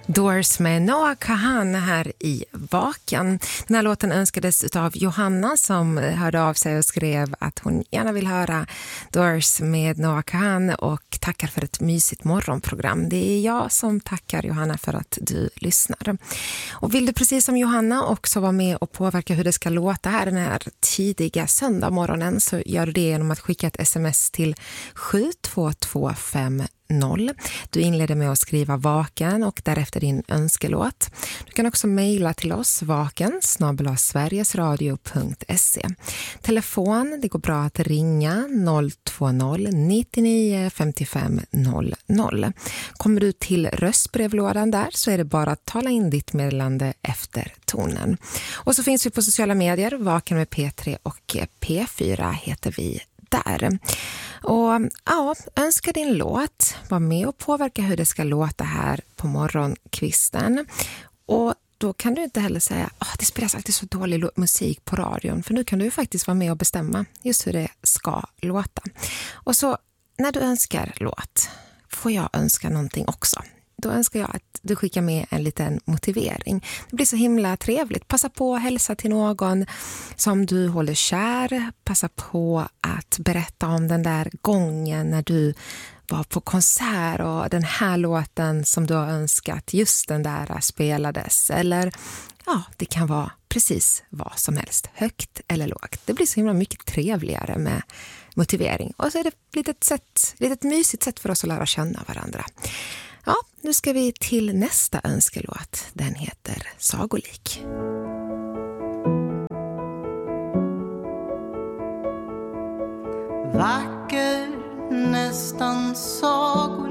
Doors med Noah Kahan här i Vaken. Den här låten önskades av Johanna som hörde av sig och skrev att hon gärna vill höra Doors med Noah Kahan och tackar för ett mysigt morgonprogram. Det är jag som tackar Johanna för att du lyssnar. Och vill du precis som Johanna också vara med och påverka hur det ska låta här den här tidiga söndagmorgonen, så gör du det genom att skicka ett sms till 72250. Du inleder med att skriva Vaken och därefter din önskelåt. Du kan också mejla till oss vaken@sverigesradio.se. Telefon, det går bra att ringa 020 99 55 00. Kommer du till röstbrevlådan där så är det bara att tala in ditt meddelande efter tonen. Och så finns vi på sociala medier, Vaken med P3 och P4 heter vi där. Och ja, önska din låt, var med och påverka hur det ska låta här på morgonkvisten. Och då kan du inte heller säga det spelas faktiskt så dålig musik på radion, för nu kan du faktiskt vara med och bestämma just hur det ska låta. Och så när du önskar låt får jag önska någonting också. Då önskar jag att du skickar med en liten motivering. Det blir så himla trevligt. Passa på att hälsa till någon som du håller kär. Passa på att berätta om den där gången när du var på konsert och den här låten som du har önskat, just den där spelades. Eller det kan vara precis vad som helst, högt eller lågt. Det blir så himla mycket trevligare med motivering. Och så är det ett mysigt sätt för oss att lära känna varandra. Ja, nu ska vi till nästa önskelåt. Den heter Sagolik. Vacker, nästan sagolik,